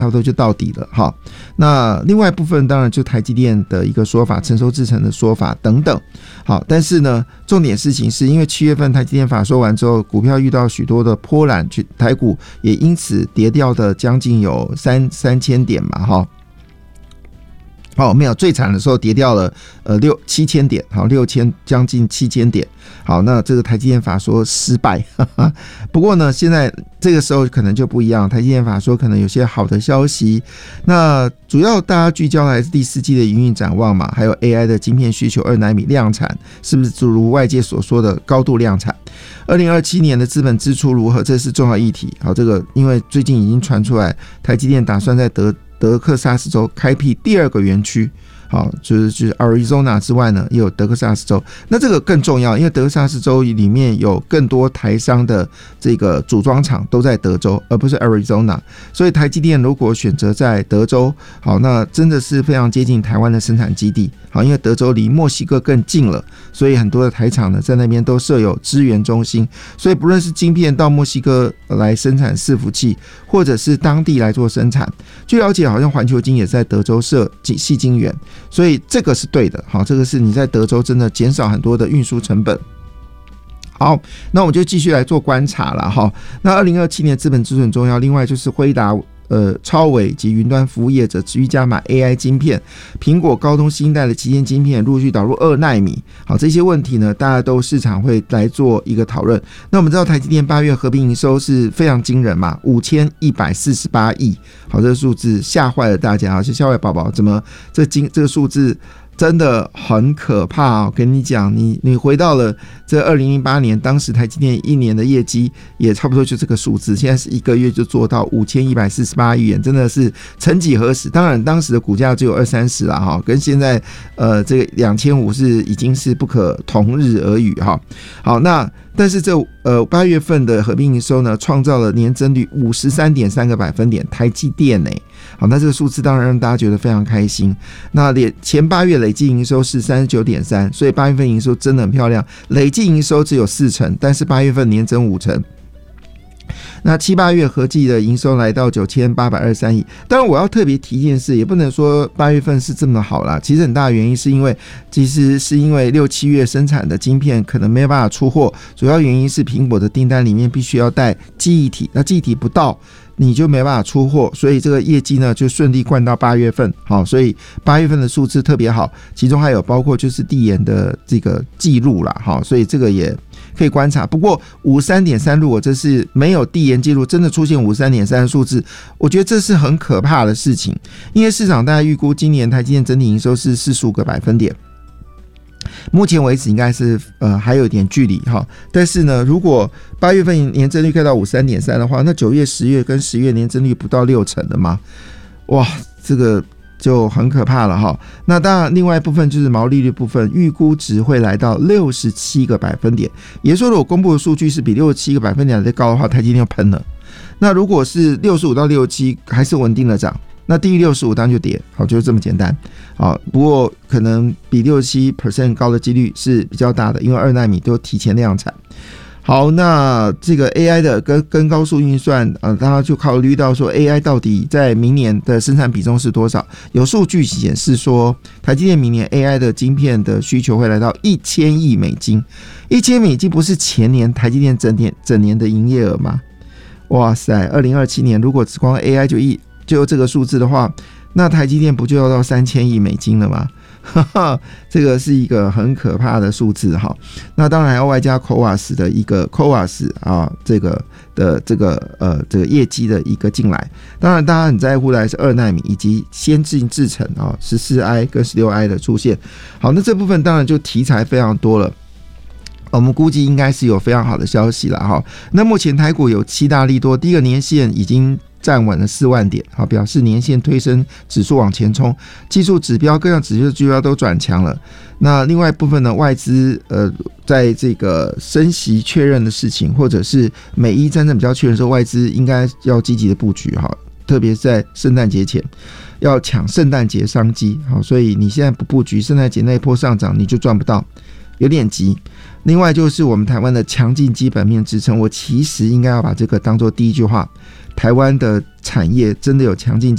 差不多就到底了哈。那另外一部分当然就台积电的一个说法，成熟制程的说法等等。好，但是呢，重点事情是因为7月份台积电法说完之后，股票遇到许多的波澜，台股也因此跌掉的将近有3000点嘛哈。好，没有最惨的时候跌掉了7000点，好6000将近7000点。好，那这个台积电法说失败，不过呢，现在这个时候可能就不一样，台积电法说可能有些好的消息。那主要大家聚焦的还是第4季的营运展望嘛，还有 AI 的晶片需求2奈米量产是不是如外界所说的高度量产？2027年的资本支出如何？这是重要议题。好，这个因为最近已经传出来，台积电打算在德克萨斯州开辟第2个园区。好，就是 Arizona 之外呢，也有德克萨斯州。那这个更重要，因为德克萨斯州里面有更多台商的这个组装厂都在德州，而不是 Arizona。所以台积电如果选择在德州，好，那真的是非常接近台湾的生产基地。好，因为德州离墨西哥更近了，所以很多的台厂呢在那边都设有支援中心。所以不论是晶片到墨西哥来生产伺服器，或者是当地来做生产，据了解好像环球晶也在德州设矽晶圆。所以这个是对的，好，这个是你在德州真的减少很多的运输成本。好，那我们就继续来做观察了哈。那2027年资本支出很重要，另外就是辉达、超微及云端服务业者持续加码 AI 晶片，苹果、高通新一代的旗舰晶片陆续导入2奈米。好，这些问题呢，大家都市场会来做一个讨论。那我们知道台积电8月合并营收是非常惊人嘛，5148亿。好，这个数字吓坏了大家啊！就吓坏宝宝，怎么这个数字真的很可怕哦！跟你讲，你回到了这2008年，当时台积电1年的业绩也差不多就这个数字，现在是1个月就做到5148亿元，真的是曾几何时。当然，当时的股价只有20-30啦哈，跟现在这个2500是已经是不可同日而语哈。好，那但是这8月份的合并营收呢，创造了年增率53.3个百分点，台积电好，那这个数字当然让大家觉得非常开心。那前8月累计营收是39.3%，所以8月份营收真的很漂亮，累计营收只有40%，但是8月份年增50%。那7、8月合计的营收来到9823亿。当然我要特别提一件事，也不能说8月份是这么好啦，其实很大的原因是因为6、7月生产的晶片可能没有办法出货，主要原因是苹果的订单里面必须要带记忆体，那记忆体不到你就没办法出货，所以这个业绩呢就顺利灌到8月份。好，所以8月份的数字特别好，其中还有包括就是递延的这个记录啦，好，所以这个也可以观察。不过53.3如果这是没有递延记录，真的出现53.3的数字，我觉得这是很可怕的事情，因为市场大概预估今年台积电整体营收是45个百分点。目前为止应该是还有一点距离哈，但是呢，如果8月份年增率开到53.3的话，那9月、10月跟10月年增率不到60%的吗？哇，这个就很可怕了哈。那当然，另外一部分就是毛利率部分，预估值会来到67个百分点，也就是说，如果公布的数据是比67个百分点来的高的话，台积电要喷了。那如果是65到67还是稳定的涨，那低于65当然就跌，好，就是这么简单。好，不过可能比67% 高的几率是比较大的，因为2奈米都提前量产。好，那这个 AI 的跟高速运算，大家就考虑到说 AI 到底在明年的生产比重是多少？有数据显示说，台积电明年 AI 的晶片的需求会来到1000亿美金。1000美金不是前年台积电整年的营业额吗？哇塞，2027年如果只光 AI 就这个数字的话，那台积电不就要到3000亿美金了吗？这个是一个很可怕的数字哈。那当然还要外加 CoWoS 的一个 CoWoS 这个业绩的一个进来。当然大家很在乎的还是2奈米以及先进制程14i 跟16i 的出现。好，那这部分当然就题材非常多了。我们估计应该是有非常好的消息了哈。那目前台股有7大利多，第一个年线已经站稳了4万点，好，表示年线推升，指数往前冲，技术指标、各项指标都转强了。那另外一部分呢，外资在这个升息确认的事情，或者是美伊战争比较确认的时候，外资应该要积极的布局哈，特别是在圣诞节前要抢圣诞节商机，好，所以你现在不布局，圣诞节那一波上涨你就赚不到。 有点急。另外就是我们台湾的强劲基本面支撑，我其实应该要把这个当作第一句话，台湾的产业真的有强劲